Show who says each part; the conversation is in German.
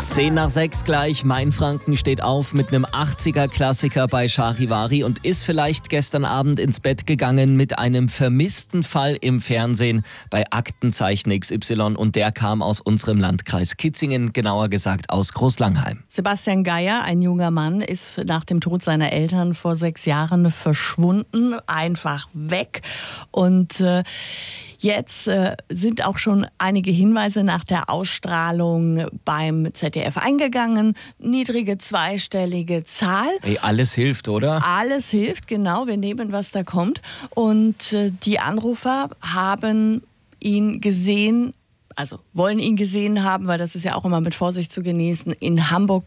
Speaker 1: 10:10 gleich. Mainfranken steht auf mit einem 80er-Klassiker bei Charivari und ist vielleicht gestern Abend ins Bett gegangen mit einem vermissten Fall im Fernsehen bei Aktenzeichen XY. Und der kam aus unserem Landkreis Kitzingen, genauer gesagt aus Großlangheim.
Speaker 2: Sebastian Geier, ein junger Mann, ist nach dem Tod seiner Eltern vor 6 Jahren verschwunden, einfach weg. Und jetzt sind auch schon einige Hinweise nach der Ausstrahlung beim ZDF eingegangen. Niedrige zweistellige Zahl.
Speaker 1: Hey, alles hilft, oder?
Speaker 2: Alles hilft, genau. Wir nehmen, was da kommt. Und die Anrufer haben ihn gesehen, also wollen ihn gesehen haben, weil das ist ja auch immer mit Vorsicht zu genießen, in Hamburg